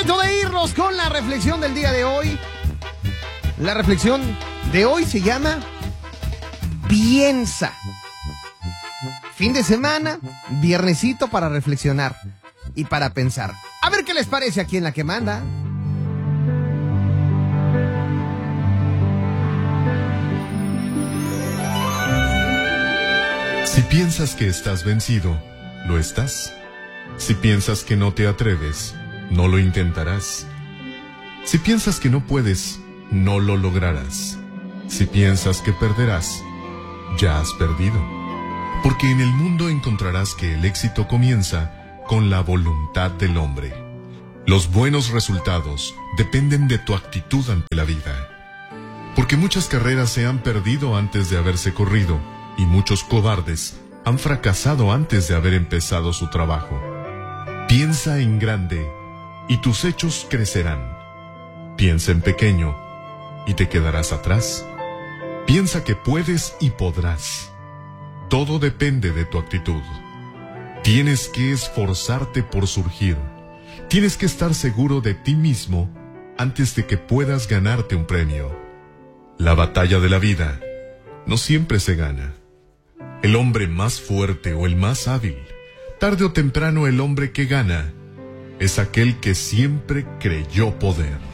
Momento de irnos con la reflexión del día de hoy. La reflexión de hoy se llama Piensa. Fin de semana, viernesito para reflexionar y para pensar. A ver qué les parece aquí en La que Manda. Si piensas que estás vencido, lo estás. Si piensas que no te atreves, no lo intentarás. Si piensas que no puedes, no lo lograrás. Si piensas que perderás, ya has perdido. Porque en el mundo encontrarás que el éxito comienza con la voluntad del hombre. Los buenos resultados dependen de tu actitud ante la vida. Porque muchas carreras se han perdido antes de haberse corrido, y muchos cobardes han fracasado antes de haber empezado su trabajo. Piensa en grande, y tus hechos crecerán. Piensa en pequeño, y te quedarás atrás. Piensa que puedes y podrás. Todo depende de tu actitud. Tienes que esforzarte por surgir. Tienes que estar seguro de ti mismo antes de que puedas ganarte un premio. La batalla de la vida no siempre se gana. El hombre más fuerte o el más hábil, tarde o temprano el hombre que gana, es aquel que siempre creyó poder.